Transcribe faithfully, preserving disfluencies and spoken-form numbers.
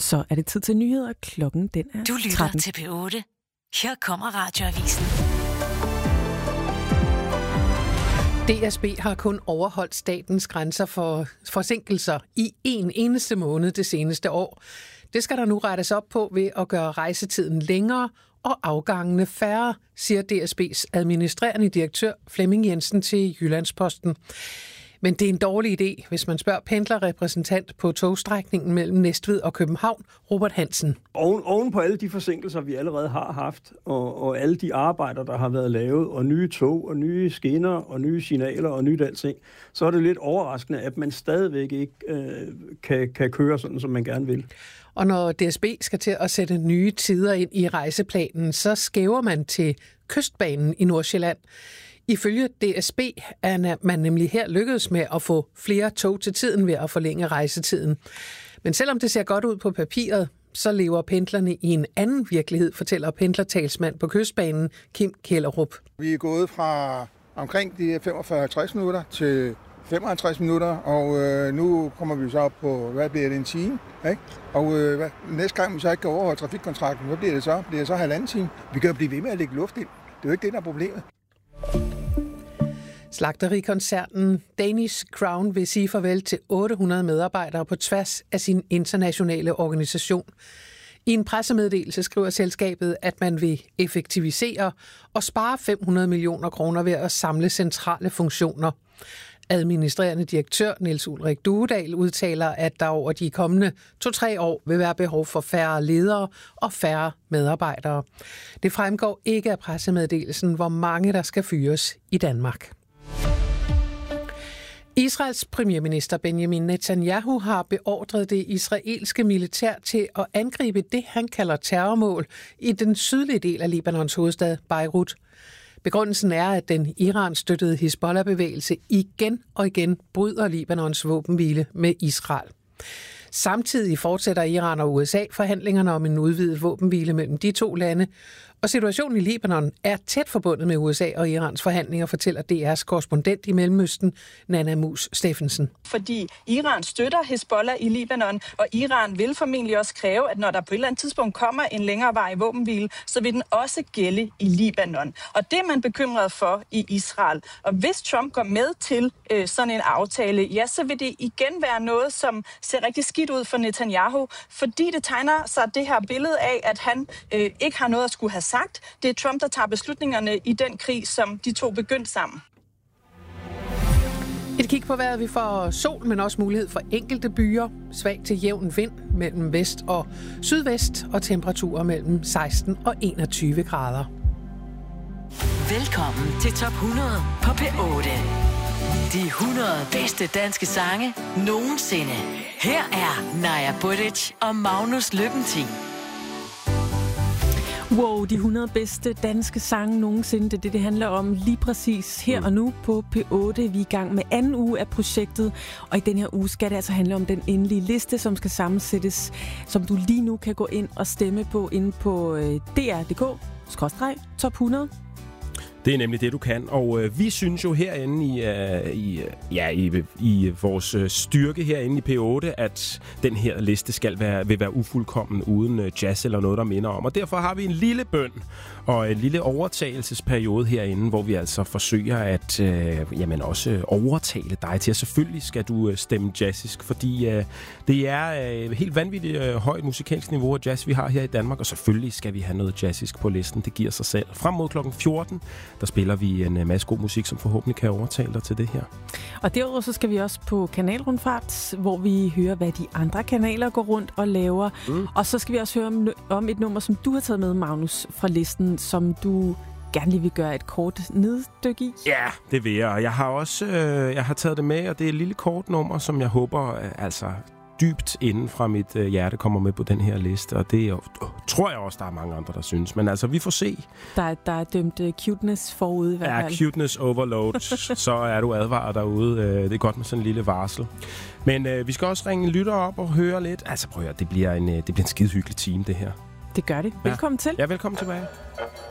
Så er det tid til nyheder. Klokken den er Du lytter tretten. til P otte. Her kommer Radioavisen. D S B har kun overholdt statens grænser for forsinkelser i en eneste måned det seneste år. Det skal der nu rettes op på ved at gøre rejsetiden længere og afgangene færre, siger D S B's administrerende direktør Flemming Jensen til Jyllandsposten. Men det er en dårlig idé, hvis man spørger pendlerrepræsentant på togstrækningen mellem Næstved og København, Robert Hansen. Oven, oven på alle de forsinkelser, vi allerede har haft, og, og alle de arbejder, der har været lavet, og nye tog, og nye skinner, og nye signaler, og nyt alting, så er det lidt overraskende, at man stadigvæk ikke øh, kan, kan køre sådan, som man gerne vil. Og når D S B skal til at sætte nye tider ind i rejseplanen, så skæver man til Kystbanen i Nordsjælland. Ifølge D S B er man nemlig her lykkedes med at få flere tog til tiden ved at forlænge rejsetiden. Men selvom det ser godt ud på papiret, så lever pendlerne i en anden virkelighed, fortæller pendlertalsmand på Kystbanen, Kim Kjellerup. Vi er gået fra omkring de femogfyrre til halvtreds minutter til femoghalvtreds minutter, og øh, nu kommer vi så op på, hvad bliver det, en time? Ikke? Og øh, hvad, næste gang vi så ikke kan overholde trafikkontrakten, hvad bliver det så? Bliver det så halvanden time? Vi kan jo blive ved med at lægge luft ind. Det er jo ikke det, der er problemet. Slagterikoncernen Danish Crown vil sige farvel til otte hundrede medarbejdere på tværs af sin internationale organisation. I en pressemeddelelse skriver selskabet, at man vil effektivisere og spare fem hundrede millioner kroner ved at samle centrale funktioner. Administrerende direktør Niels Ulrik Duedal udtaler, at der over de kommende to-tre år vil være behov for færre ledere og færre medarbejdere. Det fremgår ikke af pressemeddelelsen, hvor mange der skal fyres i Danmark. Israels premierminister Benjamin Netanyahu har beordret det israelske militær til at angribe det, han kalder terrormål i den sydlige del af Libanons hovedstad Beirut. Begrundelsen er, at den Iran-støttede Hizbollah-bevægelse igen og igen bryder Libanons våbenhvile med Israel. Samtidig fortsætter Iran og U S A forhandlingerne om en udvidet våbenhvile mellem de to lande, og situationen i Libanon er tæt forbundet med U S A og Irans forhandlinger, fortæller D R's korrespondent i Mellemøsten, Nana Mus Steffensen. Fordi Iran støtter Hizbollah i Libanon, og Iran vil formentlig også kræve, at når der på et eller andet tidspunkt kommer en længerevarig våbenhvile, så vil den også gælde i Libanon. Og det er man bekymret for i Israel. Og hvis Trump går med til øh, sådan en aftale, ja, så vil det igen være noget, som ser rigtig skidt ud for Netanyahu, fordi det tegner sig det her billede af, at han øh, ikke har noget at skulle have sagt. Det er Trump, der tager beslutningerne i den krig, som de to begyndte sammen. Et kig på vejret. Vi får sol, men også mulighed for enkelte byer. Svag til jævn vind mellem vest og sydvest, og temperaturer mellem seksten og enogtyve grader. Velkommen til Top hundrede på P otte. De hundrede bedste danske sange nogensinde. Her er Naja Budic og Magnus Løbentin. Wow, de hundrede bedste danske sange nogensinde, det er det, det handler om lige præcis her og nu på P otte. Vi er i gang med anden uge af projektet, og i den her uge skal det altså handle om den endelige liste, som skal sammensættes, som du lige nu kan gå ind og stemme på inde på D R punktum d k skråstreg top hundrede. Det er nemlig det, du kan. Og øh, vi synes jo herinde i, øh, i, ja, i, i vores øh, styrke herinde i P otte, at den her liste skal være, vil være ufuldkommen uden øh, jazz eller noget, der minder om. Og derfor har vi en lille bøn og en lille overtagelsesperiode herinde, hvor vi altså forsøger at øh, jamen også overtale dig til. Og selvfølgelig skal du øh, stemme jazzisk, fordi øh, det er øh, helt vanvittigt øh, højt musikalsk niveau af jazz, vi har her i Danmark. Og selvfølgelig skal vi have noget jazzisk på listen. Det giver sig selv. Frem mod klokken fjorten, der spiller vi en masse god musik, som forhåbentlig kan overtale dig til det her. Og derudover så skal vi også på kanalrundfart, hvor vi hører, hvad de andre kanaler går rundt og laver. Mm. Og så skal vi også høre om, om et nummer, som du har taget med, Magnus, fra listen, som du gerne lige vil gøre et kort neddyk i. Ja, det vil jeg. Jeg har også øh, jeg har taget det med, og det er et lille kort nummer, som jeg håber øh, altså dybt inden fra mit øh, hjerte kommer med på den her liste, og det er, øh, tror jeg også, der er mange andre, der synes. Men altså, vi får se. Der, der er dømt uh, cuteness forude i hvert fald. Ja, cuteness overload, så er du advaret derude. Øh, det er godt med sådan en lille varsel. Men øh, vi skal også ringe lytter op og høre lidt. Altså prøv at høre, det bliver en, øh, det bliver en skide hyggelig time, det her. Det gør det. Velkommen ja. til. Ja, velkommen tilbage.